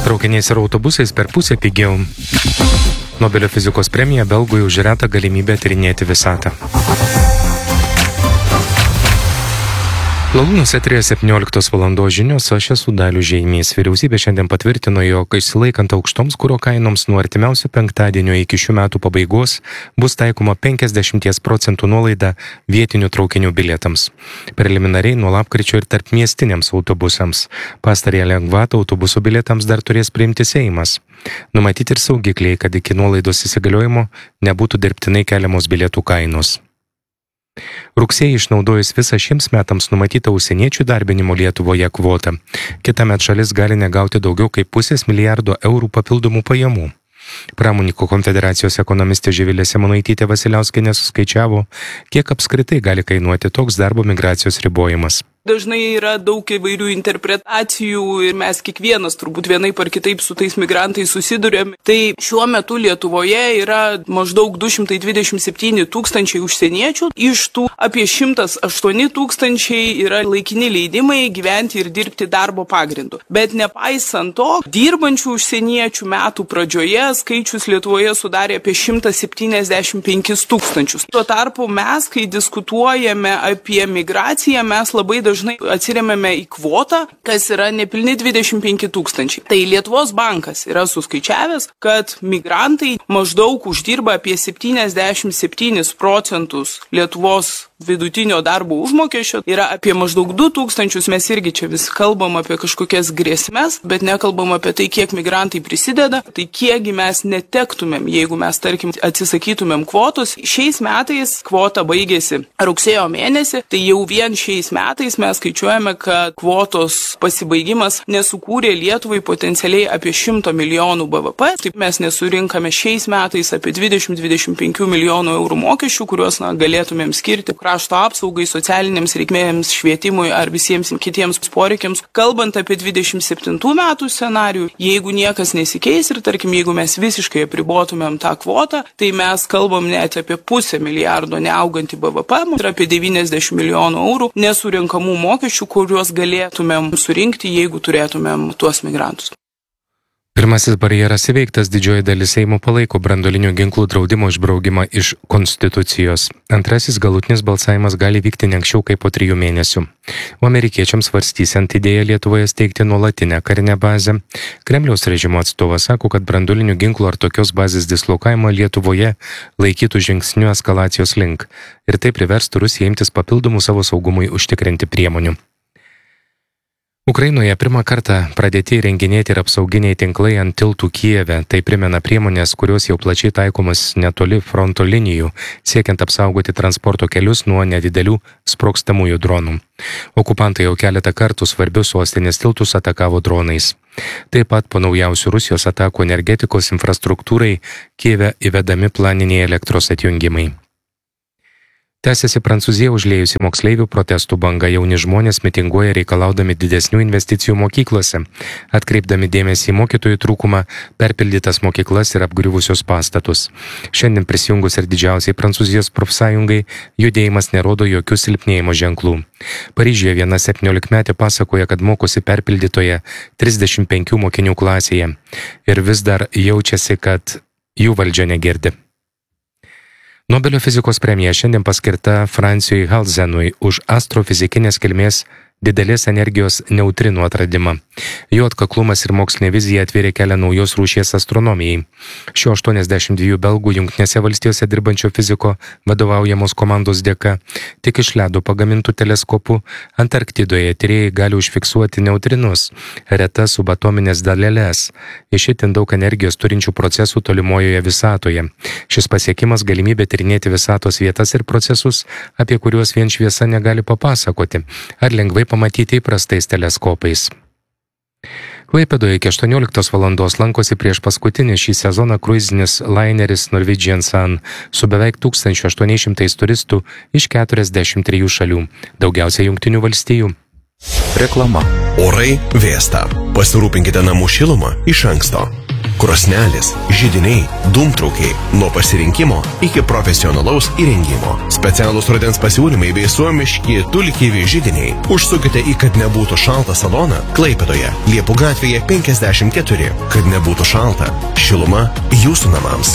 traukiniais ir autobusais per pusę pigiau. Nobelio fizikos premija Belgui už retą galimybę tyrinėti visatą. Lalūnus eteryje 17 valandos žinios, aš esu Dalius Žeimys. Vyriausybė šiandien patvirtino, jog išsilaikant aukštoms kuro kainoms nuo artimiausio penktadienio iki šių metų pabaigos bus taikoma 50% nuolaida vietinių traukinių bilietams. Preliminariai nuo lapkričio ir tarpmiestiniams autobusams. Pastarąją lengvatą autobusų bilietams dar turės priimti Seimas. Numatyti ir saugikliai, kad iki nuolaidos įsigaliojimo nebūtų dirbtinai keliamos bilietų kainos. Rugsėjį išnaudojus visą šiems metams numatytą užsieniečių darbinimo Lietuvoje kvotą, kitąmet šalis gali negauti daugiau kaip 500 milijardo eurų papildomų pajamų. Pramonininkų konfederacijos ekonomistė Živilė Simonaitytė Vasiliauskienė suskaičiavo, kiek apskritai gali kainuoti toks darbo migracijos ribojimas. Dažnai yra daug įvairių interpretacijų ir mes kiekvienas turbūt vienaip ar kitaip su tais migrantais susidurėm. Tai šiuo metu Lietuvoje yra maždaug 227 tūkstančiai užsieniečių, iš tų apie 108 tūkstančiai yra laikini leidimai gyventi ir dirbti darbo pagrindu. Bet nepaisant to, dirbančių užsieniečių metų pradžioje skaičius Lietuvoje sudarė apie 175 tūkstančius. Tuo tarpu mes, kai diskutuojame apie migraciją, mes labai dažnai atsiremiame į kvotą, kas yra nepilni 25 tūkstančiai. Tai Lietuvos bankas yra suskaičiavęs, kad migrantai maždaug uždirba apie 77% Lietuvos vidutinio darbo užmokesčio, yra apie maždaug 2000, mes irgi čia vis kalbam apie kažkokias grėsmes, bet nekalbam apie tai, kiek migrantai prisideda, tai kiekgi mes netektumėm, jeigu mes, tarkim, atsisakytumėm kvotos. Šiais metais kvota baigėsi rugsėjo mėnesį, tai jau vien šiais metais mes skaičiuojame, kad kvotos pasibaigimas nesukūrė Lietuvai potencialiai apie 100 milijonų BVP, taip mes nesurinkame šiais metais apie 20-25 milijonų eurų mokesčių, kuriuos galėtumėm skirti krašto apsaugai, socialinėms reikmėms, švietimui ar visiems kitiems poreikiams. Kalbant apie 27 metų scenarijų, jeigu niekas nesikeis ir, tarkim, jeigu mes visiškai apribotumėm tą kvotą, tai mes kalbam net apie 500 milijardo neaugantį BVP ir apie 90 milijonų eurų nesurinkamų mokesčių, kuriuos galėtumėm surinkti, jeigu turėtumėm tuos migrantus. Pirmasis barjeras įveiktas, didžioji dalis Seimo palaiko branduolinių ginklų draudimo išbraukimą iš Konstitucijos. Antrasis galutinis balsavimas gali vykti ne anksčiau kaip po 3 mėnesių. O amerikiečiams svarstysiant idėją Lietuvoje steigti nuolatinę karinę bazę, Kremliaus režimo atstovas sako, kad branduolinių ginklų ar tokios bazės dislokavimą Lietuvoje laikytų žingsniu eskalacijos link ir tai priverstų Rusiją imtis papildomų savo saugumui užtikrinti priemonių. Ukrainoje pirmą kartą pradėti įrenginėti ir apsauginiai tinklai ant tiltų Kijeve. Tai primena priemonės, kurios jau plačiai taikomas netoli fronto linijų, siekiant apsaugoti transporto kelius nuo nedidelių sprogstamųjų dronų. Okupantai jau keletą kartų svarbius sostinės tiltus atakavo dronais. Taip pat po naujausių Rusijos atakų energetikos infrastruktūrai Kijeve įvedami planiniai elektros atjungimai. Tęsiasi Prancūzija užlėjusi moksleivių protestų banga, jauni žmonės mitinguoja reikalaudami didesnių investicijų mokyklose, atkreipdami dėmesį į mokytojų trūkumą, perpildytas mokyklas ir apgriuvusius pastatus. Šiandien prisijungus ir didžiausiai Prancūzijos profsąjungai, judėjimas nerodo jokių silpnėjimo ženklų. Paryžiuje viena 17-metė pasakoja, kad mokosi perpildytoje 35 mokinių klasėje ir vis dar jaučiasi, kad jų valdžia negirdi. Nobelio fizikos premija šiandien paskirta Francijui Halzenui už astrofizikinės kilmės didelės energijos neutrinų atradimą. Jo atkaklumas ir mokslinė vizija atvėrė kelią naujos rūšies astronomijai. Šio 82 belgų Jungtinėse valstijose dirbančio fiziko vadovaujamos komandos dėka tik iš ledo pagamintų teleskopų Antarktidoje tyrėjai gali užfiksuoti neutrinus, retas subatominės daleles, iš itin daug energijos turinčių procesų tolimojoje visatoje. Šis pasiekimas galimybė tyrinėti visatos vietas ir procesus, apie kuriuos vien šviesa negali papasakoti, ar lengvai pamatyti įprastais teleskopais. Klaipėdoje iki 18 valandos lankosi prieš paskutinį šį sezoną kruizinis laineris Norwegian Sun su beveik 1800 turistų iš 43 šalių, daugiausia Jungtinių valstijų. Reklama. Orai vėsta. Pasirūpinkite namų šilumą iš anksto. krosnelės, židiniai, dūmtraukiai, nuo pasirinkimo iki profesionalaus įrengimo. Specialūs rudens pasiūlymai bei suomiški tulkyvi židiniai. Užsukite į Kad nebūtų šalta saloną Klaipėdoje, Liepų gatvėje 54. Kad nebūtų šalta, šiluma jūsų namams.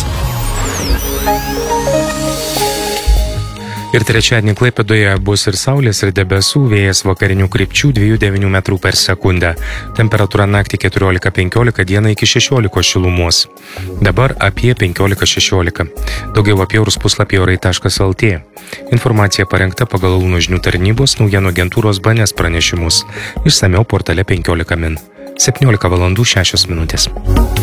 Ir trečiadienį Klaipėdoje bus ir saulės, ir debesų, vėjas vakarinių krypčių 2,9 metrų per sekundę. Temperatūra naktį 14-15, dieną iki 16 šilumos. Dabar apie 15-16. Daugiau apie orus puslapyje orai.lt. Informacija parengta pagal Launo žinių tarnybos naujienų agentūros BNS pranešimus. Išsamiau portale 15 min. 17 valandų 6 minutės.